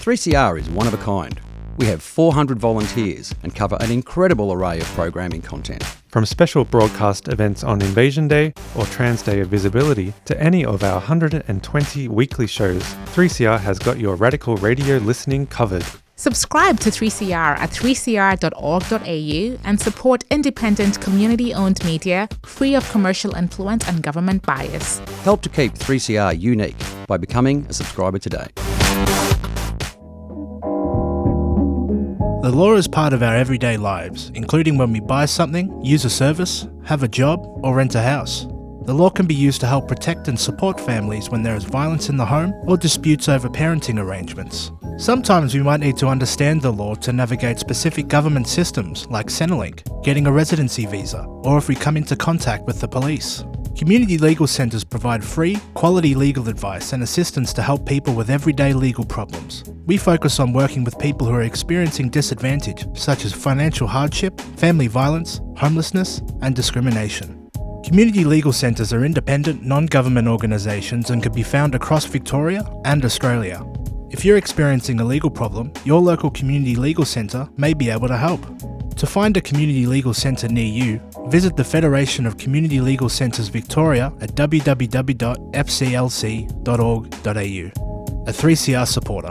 3CR is one of a kind. We have 400 volunteers and cover an incredible array of programming content. From special broadcast events on Invasion Day or Trans Day of Visibility to any of our 120 weekly shows, 3CR has got your radical radio listening covered. Subscribe to 3CR at 3cr.org.au and support independent community-owned media free of commercial influence and government bias. Help to keep 3CR unique by becoming a subscriber today. The law is part of our everyday lives, including when we buy something, use a service, have a job, or rent a house. The law can be used to help protect and support families when there is violence in the home or disputes over parenting arrangements. Sometimes we might need to understand the law to navigate specific government systems like Centrelink, getting a residency visa, or if we come into contact with the police. Community legal centres provide free, quality legal advice and assistance to help people with everyday legal problems. We focus on working with people who are experiencing disadvantage, such as financial hardship, family violence, homelessness, and discrimination. Community legal centres are independent, non-government organisations and can be found across Victoria and Australia. If you're experiencing a legal problem, your local community legal centre may be able to help. To find a community legal centre near you, visit the Federation of Community Legal Centres Victoria at www.fclc.org.au. A 3CR supporter.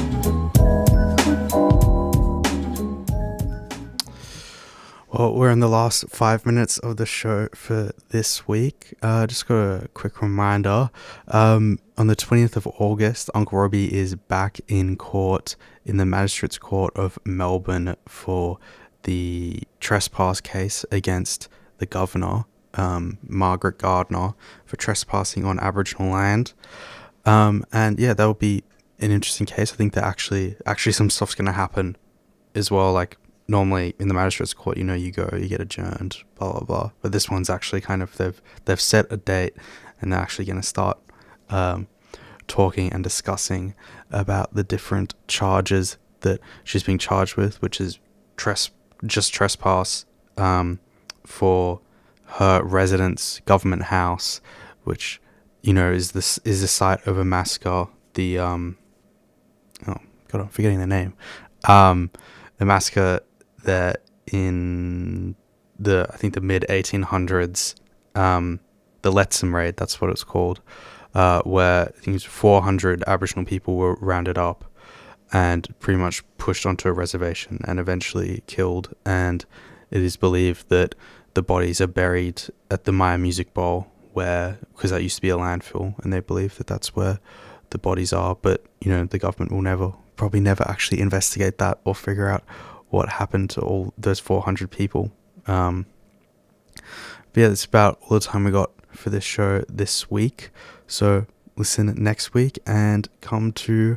Well, we're in the last 5 minutes of the show for this week. Just got a quick reminder. On the 20th of August, Uncle Robbie is back in court in the Magistrates Court of Melbourne for the trespass case against the Governor, Margaret Gardner, for trespassing on Aboriginal land. And yeah, that will be an interesting case. I think that actually some stuff's going to happen as well. Like normally in the Magistrates Court, you know, you get adjourned, blah, blah, blah. But this one's actually kind of, they've set a date and they're actually going to start talking and discussing about the different charges that she's being charged with, which is trespass for her residence government house, which, you know, is the site of a massacre. The I'm forgetting the name. The massacre that in the mid 1800s, the Lettsome Raid, that's what it's called, where I think it was 400 Aboriginal people were rounded up and pretty much pushed onto a reservation and eventually killed. And it is believed that the bodies are buried at the Maya Music Bowl, because that used to be a landfill, and they believe that that's where the bodies are. But, you know, the government will probably never actually investigate that or figure out what happened to all those 400 people. But yeah, that's about all the time we got for this show this week. So listen next week and come to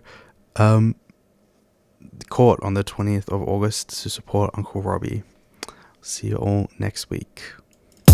court on the 20th of August to support Uncle Robbie. See you all next week.